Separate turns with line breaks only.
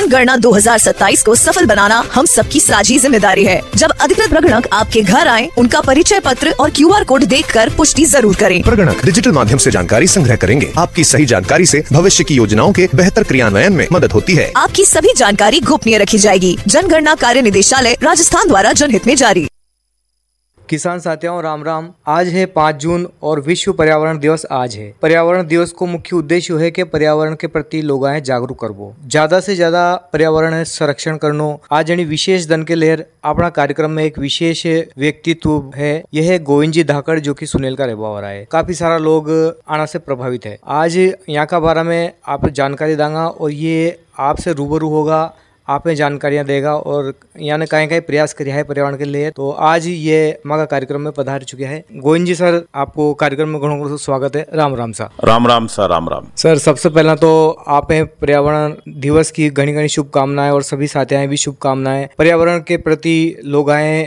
जनगणना 2027 को सफल बनाना हम सबकी साझी जिम्मेदारी है। जब अधिकृत प्रगणक आपके घर आए, उनका परिचय पत्र और QR कोड देखकर पुष्टि जरूर करें।
प्रगणक डिजिटल माध्यम से जानकारी संग्रह करेंगे। आपकी सही जानकारी से भविष्य की योजनाओं के बेहतर क्रियान्वयन में मदद होती है।
आपकी सभी जानकारी गोपनीय रखी जाएगी। जनगणना कार्य निदेशालय राजस्थान द्वारा जनहित में जारी।
किसान साथियों राम राम। आज है 5 जून और विश्व पर्यावरण दिवस आज है। पर्यावरण दिवस को मुख्य उद्देश्य है कि पर्यावरण के प्रति लोग जागरूक करवो, ज्यादा से ज्यादा पर्यावरण संरक्षण करनो। आज यानी विशेष दन के लेर अपना कार्यक्रम में एक विशेष व्यक्तित्व है। यह है गोविंद जी धाकड़, जो कि सुनेल का रहवा हो रहा है। काफी सारा लोग आना से प्रभावित है। आज यहाँ का बारे में आप जानकारी देंगा और ये आपसे रूबरू होगा, आप में जानकारियां देगा और यानी कहीं कहीं प्रयास किया है पर्यावरण के लिए। तो आज ये मगा कार्यक्रम में पधार चुके हैं। गोविंद जी सर, आपको कार्यक्रम में घणो स्वागत है। Ram Ram sir.
Ram Ram sir. Ram Ram
sir. सबसे पहला तो आप पर्यावरण दिवस की घनी घनी शुभकामनाएं और सभी साथियों भी शुभकामनाएं। पर्यावरण के प्रति लोग आए